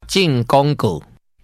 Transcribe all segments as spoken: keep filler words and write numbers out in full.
进广告。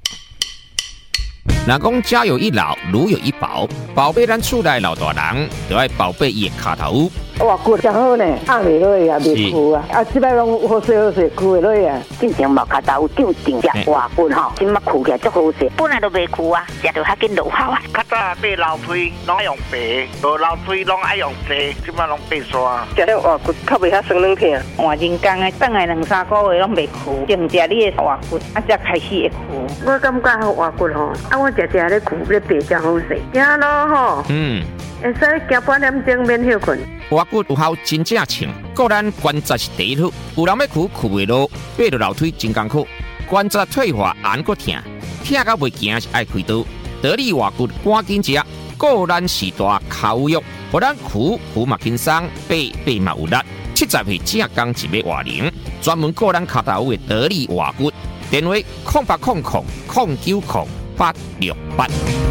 若讲家有一老，如有一宝，宝贝咱厝内老大人，就要宝贝伊的脚头。 哇，骨真好呢，压袂落啊，袂枯啊，啊，即摆拢好势好势，枯袂落啊。 进前无脚头长定只外骨吼，即摆枯起来足好势，本来都袂枯啊，食着较紧落效啊。 较早买老腿拢爱用白，无老腿拢爱用细，即摆拢白刷。 食了外骨较袂遐酸软疼。 换人工的，等下两三个月拢袂枯，净食你的外骨，啊才开始会枯。 我感觉好外骨吼，啊我食食咧枯咧白真好势，行咯吼。 嗯。 会使行半点钟免休困。 外骨有效真正称，个咱关节是第一处，有人要苦苦袂落，爬到楼梯真艰苦，关节退化按个疼，疼到袂行是爱开刀。得力外骨赶紧食，个咱是大口药，互咱苦苦嘛轻松，爬爬嘛有力。七十岁正刚一尾外零，专门个咱脚头的得力外骨，电话空八空空空九空八六八。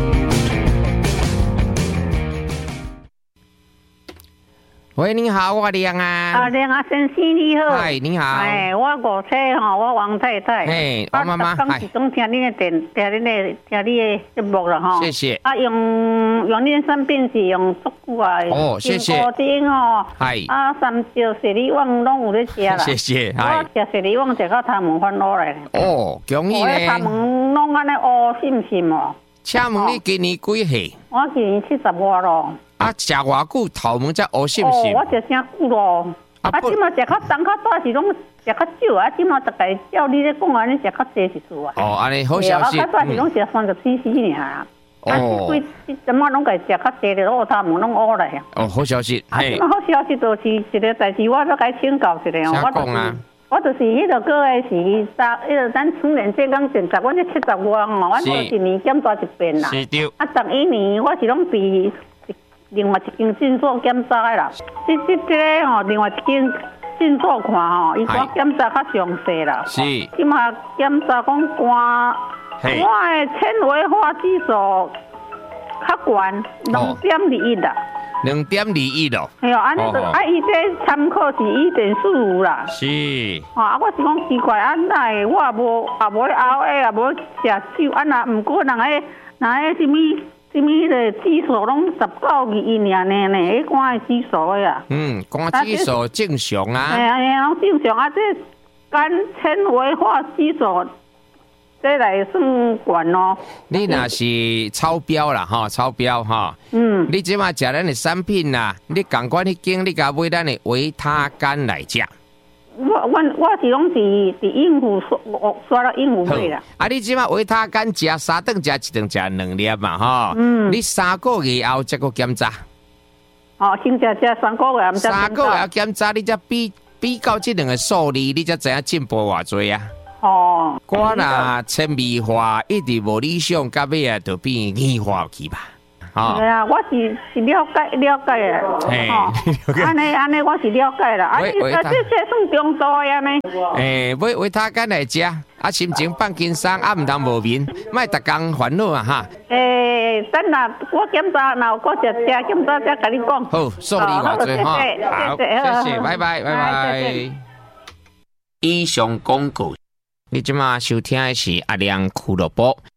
喂，你好，我亮啊。 啊，亮啊，先生你好。 嗨，你好。 哎，我五岁吼，我王太太。 嘿，王妈妈。 我是总听你的电，听你的，听你的节目了哈。 谢谢。 啊，用用你生病是用足久啊。 哦，谢谢。 金丁哦。 嗨。 啊，三椒雪梨旺拢有咧食啦。 谢谢。 我食雪梨旺食到头毛翻落来。 哦，恭喜咧。 我头毛拢安尼乌，信唔信哦？ 请问你今年几岁？ 我今年七十外咯。 啊，食偌久头毛才黑是不是？ 哦，我食真久咯。啊，即马食较重较大是拢食较少啊，即马逐个照你咧讲安尼食较济是事啊。 哦，安尼好消息。 啊，较早是拢食三十 C C 尔。哦。啊，即即马拢家食较济咧，乌头毛拢乌来啊。 哦，好消息。 啊，即马好消息就是一个代志，我要甲请教一下哦。 啥讲啊？ 我就是迄个个月是三，迄个咱青年健康检查，我这七十外吼，我我一年检查一遍啦。 是对。 啊，十一年我是拢比。另外一间诊所检查的啦，这这这个吼，另外一间诊所看吼，伊我检查较详细啦。 是。 即马检查讲肝，我的纤维化指数较悬，两点二一啦。 两点二一咯。 系哦，安尼就啊，伊这参考是一点四五啦。 是。 哦，啊，我是讲奇怪，啊，那我也无也无咧熬夜，也无食酒，啊，那毋过人个人个什么？什么的指数拢十九二一尔呢？呢，迄肝的指数的啊。 嗯，肝指数正常啊。 哎呀，哎拢正常啊！这肝纤维化指数，这来算悬哦。 你若是超标啦，吼，超标哈。嗯。你即马食咱的产品啦，你共款迄间，你甲买咱的维他肝来食。 我我我是拢是伫应付刷刷到应付买啦。 啊，你即马维他肝食三顿食一顿食两粒嘛，吼。嗯。你三个月后再个检查。 哦，先食食三个月， 三个月后检查，你才比比较这两个数字，你才知影进步偌济啊。哦。我若纤维化一直无理想，到尾啊就变硬化去吧。 哦，对啊，我是是了解了解啊，哦，安尼安尼我是了解啦，啊，这这这算中度呀呢？ 诶，买维他肝来食，啊，心情放轻松，啊，唔通无眠，莫逐工烦恼啊哈。 诶，等下我检查，然后我食食检查再甲你讲。 好，送你偌济哈，好，谢谢，拜拜，拜拜。以上广告，你即马收听的是阿亮俱乐部。